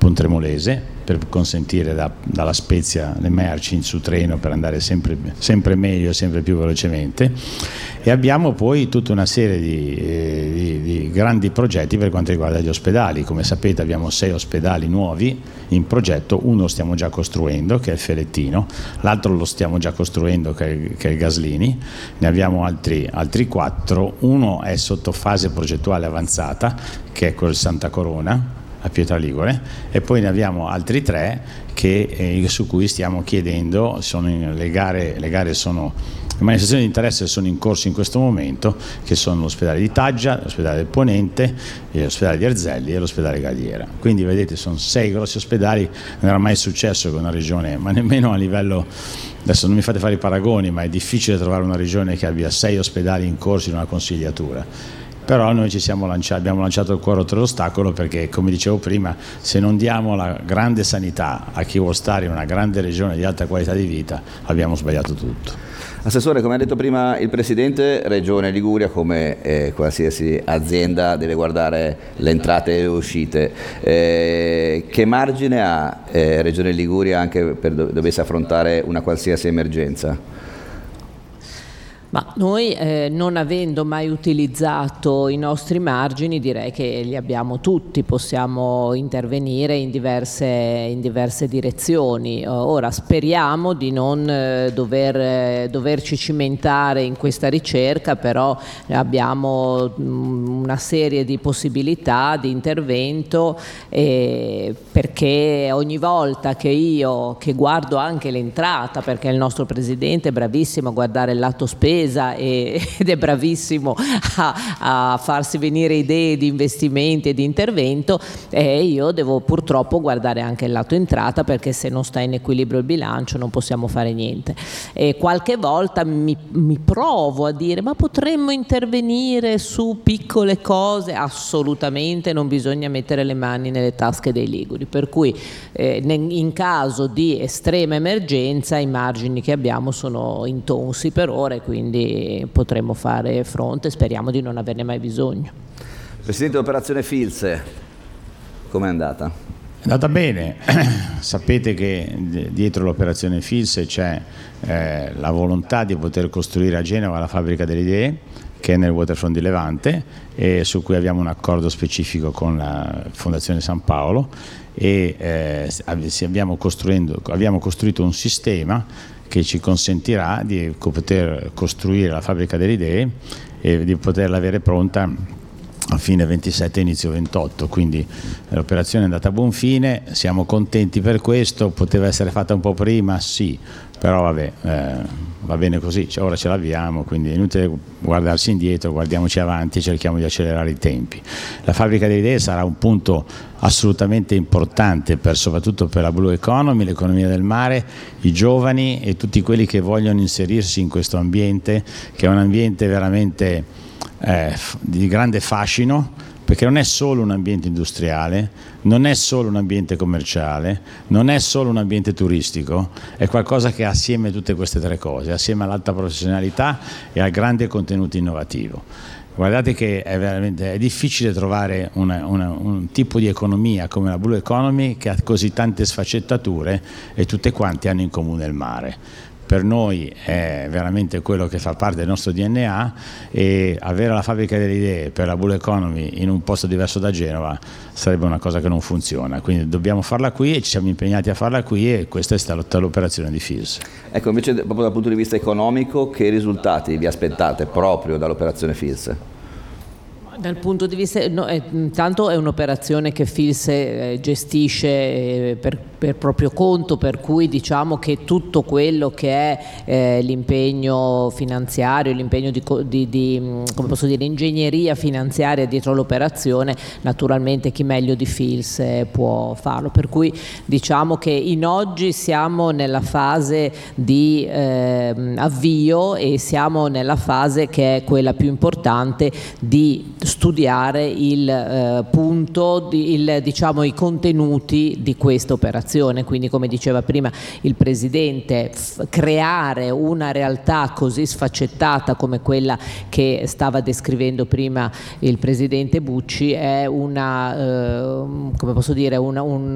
Pontremolese, per consentire dalla Spezia le merci su treno per andare sempre meglio e sempre più velocemente, e abbiamo poi tutta una serie di grandi progetti per quanto riguarda gli ospedali. Come sapete abbiamo 6 ospedali nuovi in progetto, uno lo stiamo già costruendo che è il Felettino, l'altro lo stiamo già costruendo che è il Gaslini, ne abbiamo altri 4, uno è sotto fase progettuale avanzata che è quello di Santa Corona a Pietra Ligure, e poi ne abbiamo altri 3 su cui stiamo chiedendo, le gare sono, le manifestazioni di interesse sono in corso in questo momento, che sono l'ospedale di Taggia, l'ospedale del Ponente, l'ospedale di Erzelli e l'ospedale Galliera. Quindi vedete sono 6 grossi ospedali, non era mai successo che una regione, ma nemmeno a livello, adesso non mi fate fare i paragoni, ma è difficile trovare una regione che abbia 6 ospedali in corso in una consigliatura. Però noi abbiamo lanciato il cuore oltre l'ostacolo, perché come dicevo prima, se non diamo la grande sanità a chi vuole stare in una grande regione di alta qualità di vita, abbiamo sbagliato tutto. Assessore, come ha detto prima il Presidente, Regione Liguria come qualsiasi azienda deve guardare le entrate e le uscite. Che margine ha Regione Liguria anche per dovesse affrontare una qualsiasi emergenza? Ma noi non avendo mai utilizzato i nostri margini, direi che li abbiamo tutti, possiamo intervenire in diverse direzioni. Ora speriamo di non doverci cimentare in questa ricerca, però abbiamo una serie di possibilità di intervento, perché ogni volta che guardo anche l'entrata, perché il nostro Presidente è bravissimo a guardare il lato spesa ed è bravissimo a farsi venire idee di investimenti e di intervento, io devo purtroppo guardare anche il lato entrata, perché se non sta in equilibrio il bilancio non possiamo fare niente. E qualche volta mi provo a dire ma potremmo intervenire su piccole cose. Assolutamente non bisogna mettere le mani nelle tasche dei liguri, per cui in caso di estrema emergenza i margini che abbiamo sono intonsi per ora, e quindi potremo fare fronte, speriamo di non averne mai bisogno. Presidente, l'operazione Filse com'è andata? È andata bene. Sapete che dietro l'operazione Filse c'è la volontà di poter costruire a Genova la fabbrica delle idee, che è nel waterfront di Levante, e su cui abbiamo un accordo specifico con la Fondazione San Paolo, e abbiamo costruito un sistema che ci consentirà di poter costruire la fabbrica delle idee e di poterla avere pronta a fine 27 inizio 28, quindi l'operazione è andata a buon fine, siamo contenti per questo. Poteva essere fatta un po' prima, sì, però vabbè, va bene così, ora ce l'abbiamo, quindi è inutile guardarsi indietro, guardiamoci avanti e cerchiamo di accelerare i tempi. La fabbrica delle idee sarà un punto assolutamente importante soprattutto per la Blue Economy, l'economia del mare, i giovani e tutti quelli che vogliono inserirsi in questo ambiente, che è un ambiente veramente di grande fascino, perché non è solo un ambiente industriale, non è solo un ambiente commerciale, non è solo un ambiente turistico, è qualcosa che ha assieme tutte queste 3 cose, assieme all'alta professionalità e al grande contenuto innovativo. Guardate che è difficile trovare un tipo di economia come la Blue Economy che ha così tante sfaccettature e tutte quante hanno in comune il mare. Per noi è veramente quello che fa parte del nostro DNA, e avere la fabbrica delle idee per la Blue Economy in un posto diverso da Genova sarebbe una cosa che non funziona, quindi dobbiamo farla qui e ci siamo impegnati a farla qui, e questa è stata l'operazione di Fils. Ecco, invece proprio dal punto di vista economico, che risultati vi aspettate proprio dall'operazione Fils? Dal punto di vista, intanto è un'operazione che Fils gestisce per proprio conto, per cui diciamo che tutto quello che è l'impegno finanziario, l'impegno di come posso dire, ingegneria finanziaria dietro l'operazione, naturalmente chi meglio di Fils può farlo, per cui diciamo che in oggi siamo nella fase di avvio, e siamo nella fase che è quella più importante di studiare i contenuti di questa operazione. Quindi, come diceva prima il Presidente, creare una realtà così sfaccettata come quella che stava descrivendo prima il Presidente Bucci è come posso dire, un